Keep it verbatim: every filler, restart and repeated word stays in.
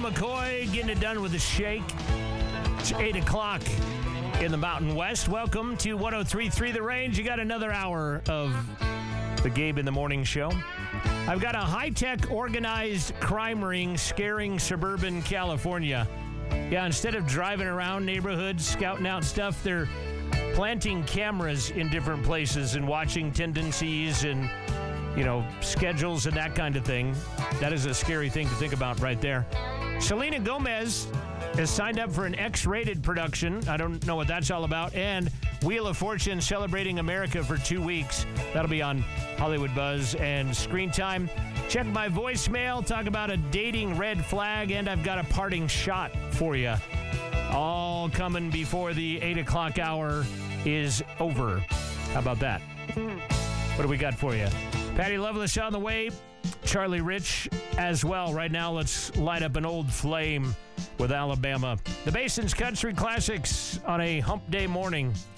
McCoy getting it done with a shake. It's eight o'clock in the Mountain West. Welcome to one oh three point three The Range. You got another hour of the Gabe in the Morning Show. I've got a high-tech organized crime ring scaring suburban California. Yeah, instead of driving around neighborhoods, scouting out stuff, they're planting cameras in different places and watching tendencies and, you know, schedules and that kind of thing. That is a scary thing to think about right there. Selena Gomez has signed up for an X-rated production. I don't know what that's all about. And Wheel of Fortune celebrating America for two weeks. That'll be on Hollywood Buzz and Screen Time. Check my voicemail, talk about a dating red flag, and I've got a parting shot for you. All coming before the eight o'clock hour is over. How about that? What do we got for you? Patty Loveless on the way. Charlie Rich as well. Right now, let's light up an old flame with Alabama. The Basin's Country Classics on a hump day morning.